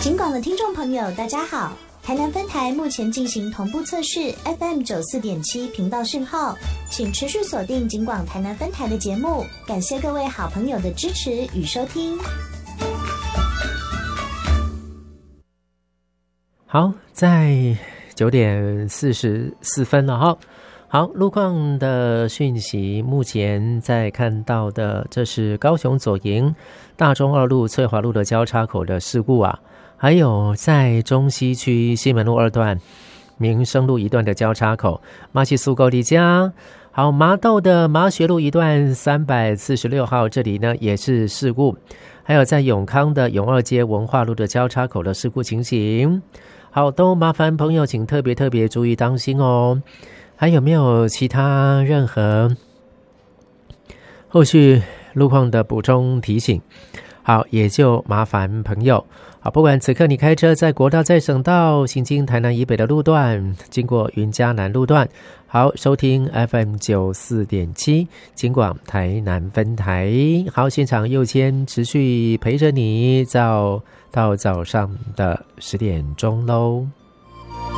警广的听众朋友大家好，台南分台目前进行同步测试 FM 94.7频道讯号，请持续锁定警广台南分台的节目，感谢各位好朋友的支持与收听。 好，在9点44分了哈。好，路况的讯息，目前在看到的，这是高雄左营大中二路翠华路的交叉口的事故啊，还有在中西区西门路2段民生路1段的交叉口，马西苏沟里家。好，麻豆的麻学路1段346号，这里呢也是事故，还有在永康的永二街文化路的交叉口的事故情形。好，都麻烦朋友请特别注意当心哦。还有没有其他任何后续路况的补充提醒？好，也就麻烦朋友。好，不管此刻你开车在国道、在省道行经台南以北的路段，经过云嘉南路段，好，收听 FM 94.7警广台南分台。好，现场右肩持续陪着你到早上的10点钟咯。